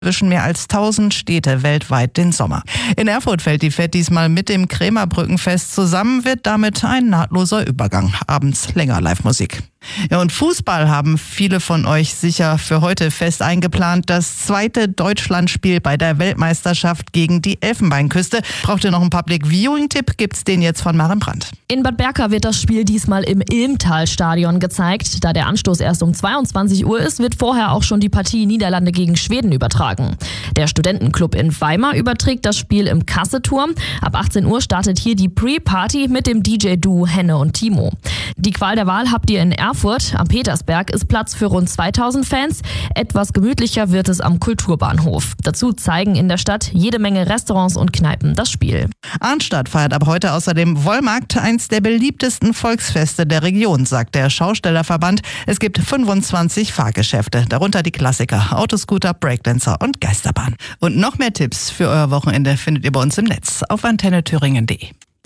Zwischen mehr als 1000 Städte weltweit den Sommer. In Erfurt fällt die Fett diesmal mit dem Krämerbrückenfest zusammen, wird damit ein nahtloser Übergang. Abends länger Live-Musik. Ja, und Fußball haben viele von euch sicher für heute fest eingeplant. Das zweite Deutschlandspiel bei der Weltmeisterschaft gegen die Elfenbeinküste. Braucht ihr noch einen Public-Viewing-Tipp? Gibt's den jetzt von Maren Brandt. In Bad Berka wird das Spiel diesmal im Ilmtal-Stadion gezeigt. Da der Anstoß erst um 22 Uhr ist, wird vorher auch schon die Partie Niederlande gegen Schweden übertragen. Der Studentenclub in Weimar überträgt das Spiel im Kasseturm. Ab 18 Uhr startet hier die Pre-Party mit dem DJ-Duo Henne und Timo. Die Qual der Wahl habt ihr in Erfurt. Am Petersberg ist Platz für rund 2000 Fans. Etwas gemütlicher wird es am Kulturbahnhof. Dazu zeigen in der Stadt jede Menge Restaurants und Kneipen das Spiel. Arnstadt feiert ab heute außerdem Wollmarkt, eins der beliebtesten Volksfeste der Region, sagt der Schaustellerverband. Es gibt 25 Fahrgeschäfte, darunter die Klassiker Autoscooter, Breakdancer und Geisterbahn. Und noch mehr Tipps für euer Wochenende findet ihr bei uns im Netz auf antennethüringen.de.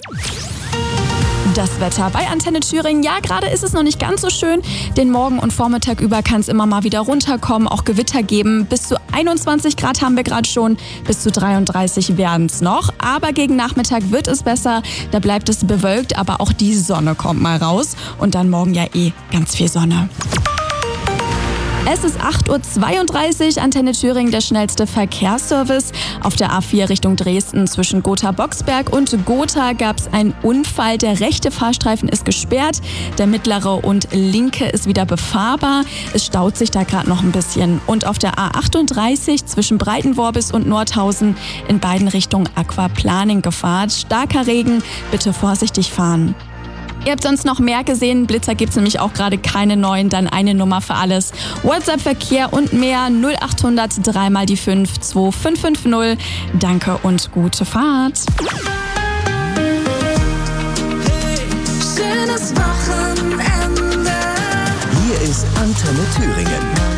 Das Wetter bei Antenne Thüringen. Ja, gerade ist es noch nicht ganz so schön. Den Morgen und Vormittag über kann es immer mal wieder runterkommen, auch Gewitter geben. Bis zu 21 Grad haben wir gerade schon, bis zu 33 werden es noch. Aber gegen Nachmittag wird es besser. Da bleibt es bewölkt, aber auch die Sonne kommt mal raus. Und dann morgen ja ganz viel Sonne. Es ist 8.32 Uhr, Antenne Thüringen, der schnellste Verkehrsservice. Auf der A4 Richtung Dresden zwischen Gotha-Boxberg und Gotha gab es einen Unfall. Der rechte Fahrstreifen ist gesperrt, der mittlere und linke ist wieder befahrbar. Es staut sich da gerade noch ein bisschen. Und auf der A38 zwischen Breitenworbis und Nordhausen in beiden Richtungen Aquaplaning Gefahr. Starker Regen, bitte vorsichtig fahren. Ihr habt sonst noch mehr gesehen. Blitzer gibt's nämlich auch gerade keine neuen. Dann eine Nummer für alles. WhatsApp-Verkehr und mehr 0800 3 mal die 5 2550. Danke und gute Fahrt. Hey, schönes Wochenende. Hier ist Antenne Thüringen.